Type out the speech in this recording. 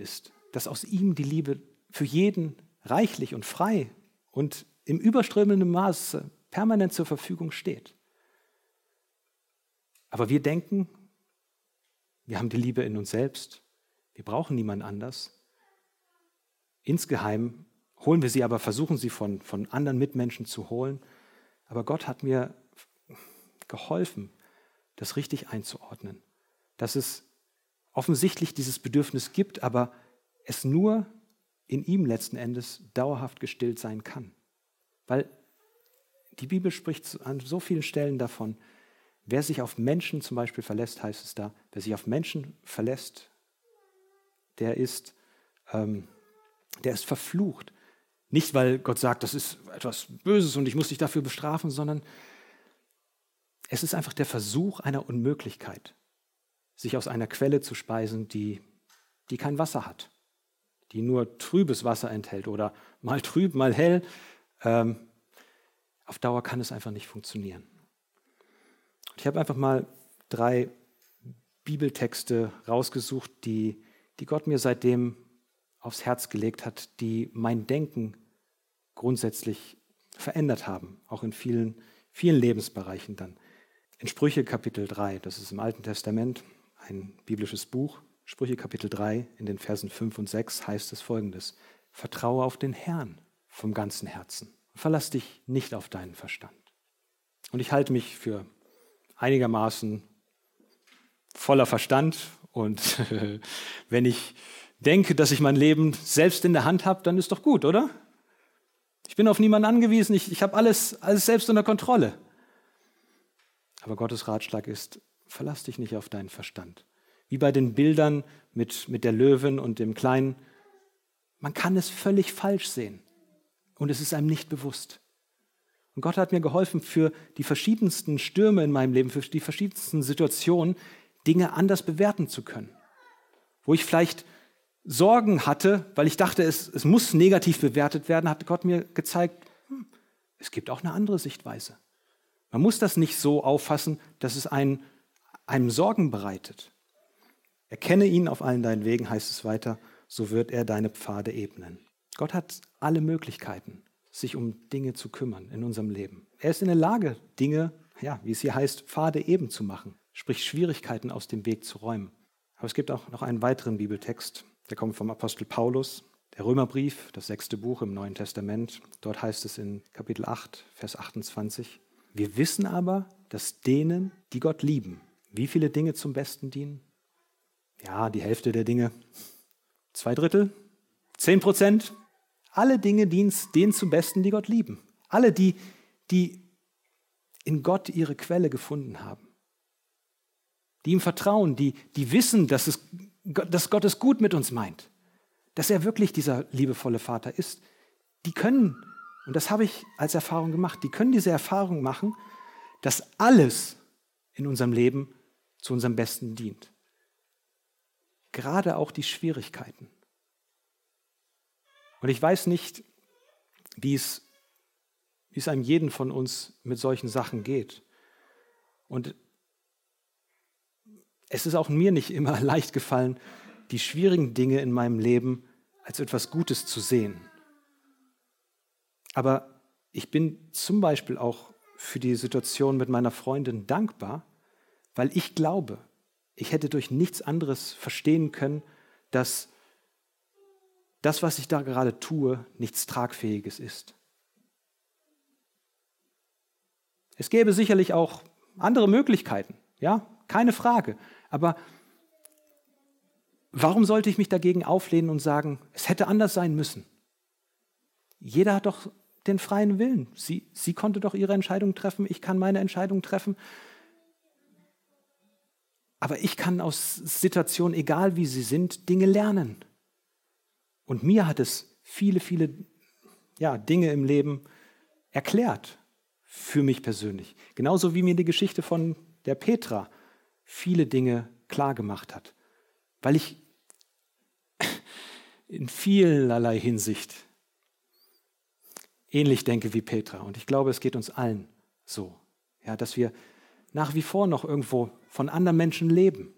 ist, dass aus ihm die Liebe für jeden reichlich und frei und im überströmenden Maße permanent zur Verfügung steht. Aber wir denken, wir haben die Liebe in uns selbst, wir brauchen niemand anders. Insgeheim holen wir sie aber, versuchen sie von anderen Mitmenschen zu holen. Aber Gott hat mir geholfen, das richtig einzuordnen. Dass es offensichtlich dieses Bedürfnis gibt, aber es nur in ihm letzten Endes dauerhaft gestillt sein kann. Weil die Bibel spricht an so vielen Stellen davon, wer sich auf Menschen zum Beispiel verlässt, heißt es da, wer sich auf Menschen verlässt, der ist verflucht. Nicht, weil Gott sagt, das ist etwas Böses und ich muss dich dafür bestrafen, sondern es ist einfach der Versuch einer Unmöglichkeit, sich aus einer Quelle zu speisen, die kein Wasser hat, die nur trübes Wasser enthält oder mal trüb, mal hell. Auf Dauer kann es einfach nicht funktionieren. Ich habe einfach mal 3 Bibeltexte rausgesucht, die Gott mir seitdem aufs Herz gelegt hat, die mein Denken grundsätzlich verändert haben, auch in vielen, vielen Lebensbereichen dann. In Sprüche Kapitel 3, das ist im Alten Testament, ein biblisches Buch, Sprüche Kapitel 3, in den Versen 5 und 6 heißt es Folgendes: Vertraue auf den Herrn vom ganzen Herzen. Verlass dich nicht auf deinen Verstand. Und ich halte mich für einigermaßen voller Verstand und wenn ich denke, dass ich mein Leben selbst in der Hand habe, dann ist doch gut, oder? Ich bin auf niemanden angewiesen, ich habe alles selbst unter Kontrolle. Aber Gottes Ratschlag ist, verlass dich nicht auf deinen Verstand. Wie bei den Bildern mit der Löwin und dem Kleinen. Man kann es völlig falsch sehen und es ist einem nicht bewusst. Und Gott hat mir geholfen, für die verschiedensten Stürme in meinem Leben, für die verschiedensten Situationen, Dinge anders bewerten zu können. Wo ich vielleicht Sorgen hatte, weil ich dachte, es muss negativ bewertet werden, hat Gott mir gezeigt, es gibt auch eine andere Sichtweise. Man muss das nicht so auffassen, dass es einem Sorgen bereitet. Erkenne ihn auf allen deinen Wegen, heißt es weiter, so wird er deine Pfade ebnen. Gott hat alle Möglichkeiten, sich um Dinge zu kümmern in unserem Leben. Er ist in der Lage, Dinge, wie es hier heißt, Pfade eben zu machen, sprich Schwierigkeiten aus dem Weg zu räumen. Aber es gibt auch noch einen weiteren Bibeltext, der kommt vom Apostel Paulus, der Römerbrief, das 6. Buch im Neuen Testament. Dort heißt es in Kapitel 8, Vers 28, wir wissen aber, dass denen, die Gott lieben, wie viele Dinge zum Besten dienen? Ja, die Hälfte der Dinge, 2/3, 10%. Alle Dinge dienen denen zum Besten, die Gott lieben. Alle, die in Gott ihre Quelle gefunden haben. Die ihm vertrauen, die wissen, dass Gott es gut mit uns meint. Dass er wirklich dieser liebevolle Vater ist. Die können, und das habe ich als Erfahrung gemacht, die können diese Erfahrung machen, dass alles in unserem Leben zu unserem Besten dient. Gerade auch die Schwierigkeiten. Und ich weiß nicht, wie es einem jeden von uns mit solchen Sachen geht. Und es ist auch mir nicht immer leicht gefallen, die schwierigen Dinge in meinem Leben als etwas Gutes zu sehen. Aber ich bin zum Beispiel auch für die Situation mit meiner Freundin dankbar, weil ich glaube, ich hätte durch nichts anderes verstehen können, dass das, was ich da gerade tue, nichts Tragfähiges ist. Es gäbe sicherlich auch andere Möglichkeiten, ja, keine Frage. Aber warum sollte ich mich dagegen auflehnen und sagen, es hätte anders sein müssen? Jeder hat doch den freien Willen. Sie konnte doch ihre Entscheidung treffen, ich kann meine Entscheidung treffen. Aber ich kann aus Situationen, egal wie sie sind, Dinge lernen. Und mir hat es viele, viele Dinge im Leben erklärt, für mich persönlich. Genauso wie mir die Geschichte von der Petra viele Dinge klar gemacht hat. Weil ich in vielerlei Hinsicht ähnlich denke wie Petra. Und ich glaube, es geht uns allen so, dass wir nach wie vor noch irgendwo von anderen Menschen leben.